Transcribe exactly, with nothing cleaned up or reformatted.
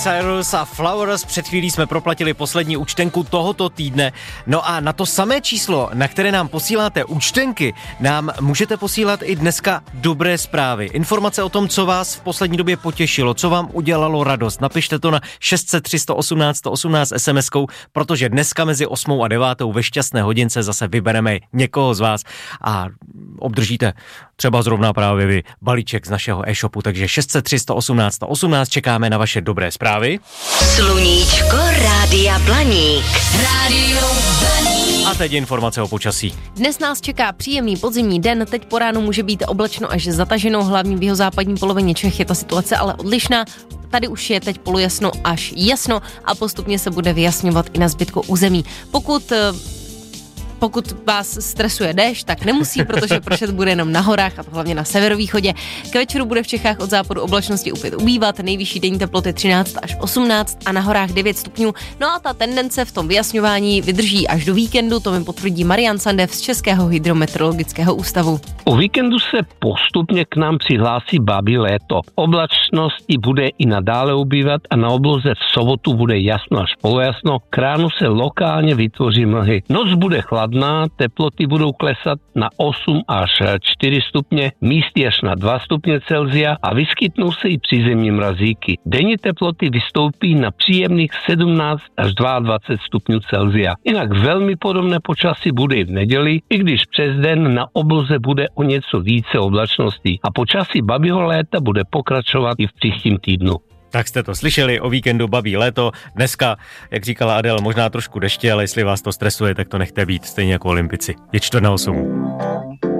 Cyrus a Flowers. Před chvílí jsme proplatili poslední účtenku tohoto týdne. No a na to samé číslo, na které nám posíláte účtenky, nám můžete posílat i dneska dobré zprávy. Informace o tom, co vás v poslední době potěšilo, co vám udělalo radost. Napište to na šest set tři sto osmnáct sto osmnáct es em eskou, protože dneska mezi osmou a devátou ve šťastné hodince zase vybereme někoho z vás a obdržíte třeba zrovna právě vy balíček z našeho e-shopu. Takže šest set tři sto osmnáct sto osmnáct čekáme na vaše dobré zprávy. Sluníčko Rádia Blaník. Rádio Blaník. A teď informace o počasí. Dnes nás čeká příjemný podzimní den, teď po ránu může být oblačno až zataženo, hlavně v jihozápadní polovině Čech je ta situace ale odlišná. Tady už je teď polojasno až jasno a postupně se bude vyjasňovat i na zbytku území. Pokud Pokud vás stresuje déšť, tak nemusí, protože pršet bude jenom na horách a to hlavně na severovýchodě. K večeru bude v Čechách od západu oblačnosti opět ubývat, nejvyšší denní teploty třináct až osmnáct a na horách devět stupňů. No a ta tendence v tom vyjasňování vydrží až do víkendu, to mi potvrdí Marian Sandev z Českého hydrometeorologického ústavu. O víkendu se postupně k nám přihlásí babí léto. Oblačnosti bude i nadále ubývat a na obloze v sobotu bude jasno až polojasno. K ránu se lokálně vytvoří mlhy. Noc bude chladná, teploty budou klesat na osm až čtyři stupně, místy až na dva stupně Celsia a vyskytnou se i přízemní mrazíky. Denní teploty vystoupí na příjemných sedmnáct až dvacet dva stupňů Celsia. Jinak velmi podobné počasí bude i v neděli, i když přes den na obloze bude o něco více oblačností a počasí babího léta bude pokračovat i v příštím týdnu. Tak jste to slyšeli, o víkendu babí léto. Dneska, jak říkala Adel, možná trošku deště, ale jestli vás to stresuje, tak to nechte být, stejně jako Olympici. Je čtvrt na osm.